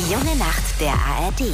Die junge Nacht der ARD.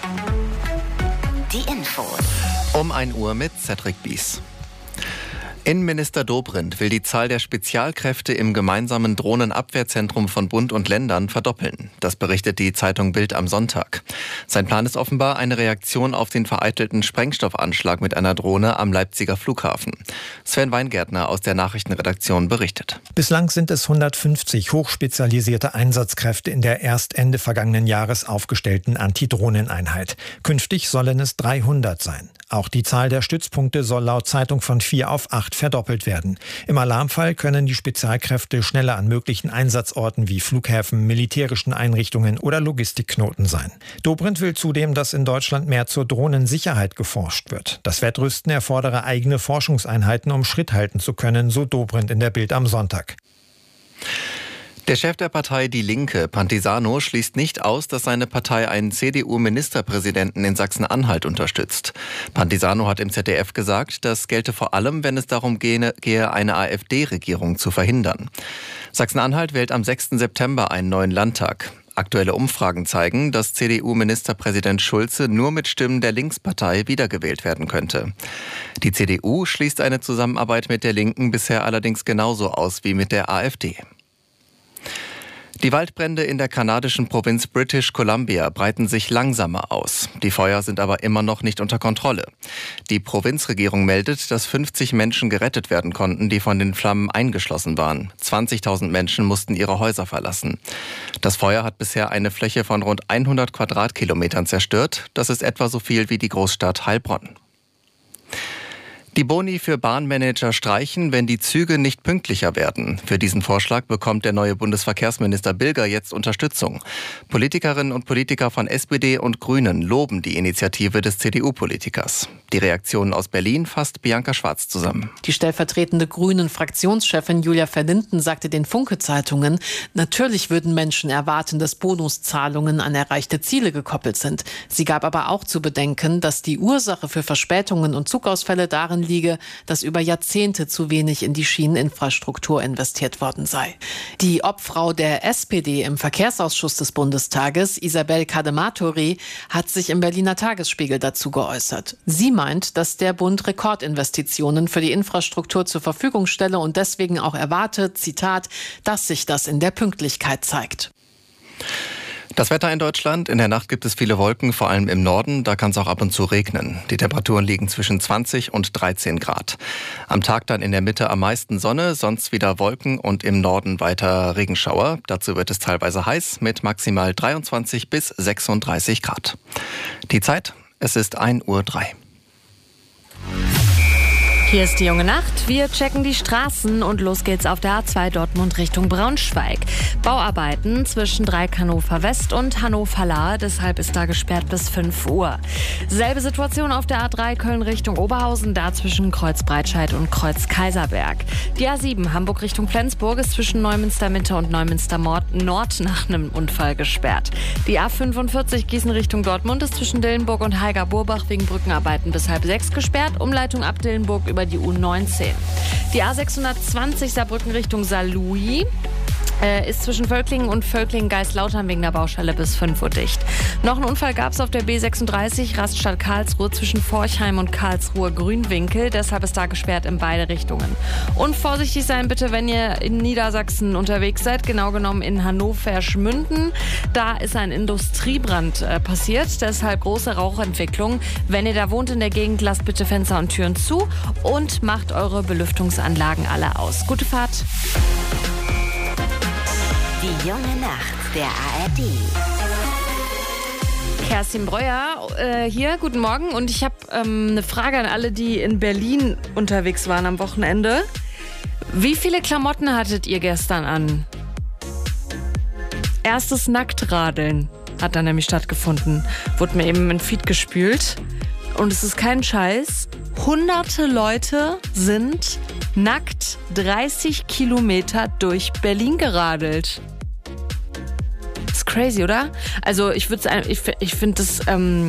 Die Infos. Um 1 Uhr mit Cedric Bies. Innenminister Dobrindt will die Zahl der Spezialkräfte im gemeinsamen Drohnenabwehrzentrum von Bund und Ländern verdoppeln. Das berichtet die Zeitung Bild am Sonntag. Sein Plan ist offenbar eine Reaktion auf den vereitelten Sprengstoffanschlag mit einer Drohne am Leipziger Flughafen. Sven Weingärtner aus der Nachrichtenredaktion berichtet. Bislang sind es 150 hochspezialisierte Einsatzkräfte in der erst Ende vergangenen Jahres aufgestellten Antidrohneneinheit. Künftig sollen es 300 sein. Auch die Zahl der Stützpunkte soll laut Zeitung von 4 auf 8 verdoppelt werden. Im Alarmfall können die Spezialkräfte schneller an möglichen Einsatzorten wie Flughäfen, militärischen Einrichtungen oder Logistikknoten sein. Dobrindt will zudem, dass in Deutschland mehr zur Drohnensicherheit geforscht wird. Das Wettrüsten erfordere eigene Forschungseinheiten, um Schritt halten zu können, so Dobrindt in der Bild am Sonntag. Der Chef der Partei Die Linke, Pantisano, schließt nicht aus, dass seine Partei einen CDU-Ministerpräsidenten in Sachsen-Anhalt unterstützt. Pantisano hat im ZDF gesagt, das gelte vor allem, wenn es darum gehe, eine AfD-Regierung zu verhindern. Sachsen-Anhalt wählt am 6. September einen neuen Landtag. Aktuelle Umfragen zeigen, dass CDU-Ministerpräsident Schulze nur mit Stimmen der Linkspartei wiedergewählt werden könnte. Die CDU schließt eine Zusammenarbeit mit der Linken bisher allerdings genauso aus wie mit der AfD. Die Waldbrände in der kanadischen Provinz British Columbia breiten sich langsamer aus. Die Feuer sind aber immer noch nicht unter Kontrolle. Die Provinzregierung meldet, dass 50 Menschen gerettet werden konnten, die von den Flammen eingeschlossen waren. 20.000 Menschen mussten ihre Häuser verlassen. Das Feuer hat bisher eine Fläche von rund 100 Quadratkilometern zerstört. Das ist etwa so viel wie die Großstadt Heilbronn. Die Boni für Bahnmanager streichen, wenn die Züge nicht pünktlicher werden. Für diesen Vorschlag bekommt der neue Bundesverkehrsminister Bilger jetzt Unterstützung. Politikerinnen und Politiker von SPD und Grünen loben die Initiative des CDU-Politikers. Die Reaktionen aus Berlin fasst Bianca Schwarz zusammen. Die stellvertretende Grünen-Fraktionschefin Julia Verlinden sagte den Funke-Zeitungen, natürlich würden Menschen erwarten, dass Bonuszahlungen an erreichte Ziele gekoppelt sind. Sie gab aber auch zu bedenken, dass die Ursache für Verspätungen und Zugausfälle darin liege, dass über Jahrzehnte zu wenig in die Schieneninfrastruktur investiert worden sei. Die Obfrau der SPD im Verkehrsausschuss des Bundestages, Isabel Kadematori, hat sich im Berliner Tagesspiegel dazu geäußert. Sie meint, dass der Bund Rekordinvestitionen für die Infrastruktur zur Verfügung stelle und deswegen auch erwartet, Zitat, dass sich das in der Pünktlichkeit zeigt. Das Wetter in Deutschland. In der Nacht gibt es viele Wolken, vor allem im Norden. Da kann es auch ab und zu regnen. Die Temperaturen liegen zwischen 20 und 13 Grad. Am Tag dann in der Mitte am meisten Sonne, sonst wieder Wolken und im Norden weiter Regenschauer. Dazu wird es teilweise heiß mit maximal 23 bis 36 Grad. Die Zeit, es ist 1:03 Uhr. Hier ist die junge Nacht. Wir checken die Straßen und los geht's auf der A2 Dortmund Richtung Braunschweig. Bauarbeiten zwischen Dreieck-Hannover West und Hannover-Lahr, deshalb ist da gesperrt bis 5 Uhr. Selbe Situation auf der A3 Köln Richtung Oberhausen, da zwischen Kreuz Breitscheid und Kreuz Kaiserberg. Die A7 Hamburg Richtung Flensburg ist zwischen Neumünster Mitte und Neumünster Nord nach einem Unfall gesperrt. Die A45 Gießen Richtung Dortmund ist zwischen Dillenburg und Heiger-Burbach wegen Brückenarbeiten bis 5:30 gesperrt. Umleitung ab Dillenburg über die U19. Die A620 Saarbrücken Richtung Saarlouis ist zwischen Völklingen und Völklingen-Geisslautern wegen der Baustelle bis 5 Uhr dicht. Noch einen Unfall gab es auf der B36 Raststadt Karlsruhe zwischen Forchheim und Karlsruhe-Grünwinkel. Deshalb ist da gesperrt in beide Richtungen. Und vorsichtig sein bitte, wenn ihr in Niedersachsen unterwegs seid, genau genommen in Hannover-Schmünden. Da ist ein Industriebrand passiert, deshalb große Rauchentwicklung. Wenn ihr da wohnt in der Gegend, lasst bitte Fenster und Türen zu und macht eure Belüftungsanlagen alle aus. Gute Fahrt! Die junge Nacht der ARD. Kerstin Breuer hier, guten Morgen. Und ich habe eine Frage an alle, die in Berlin unterwegs waren am Wochenende. Wie viele Klamotten hattet ihr gestern an? Erstes Nacktradeln hat da nämlich stattgefunden. Wurde mir eben in den Feed gespült. Und es ist kein Scheiß. Hunderte Leute sind nackt 30 Kilometer durch Berlin geradelt. Ist crazy, oder? Also ich finde das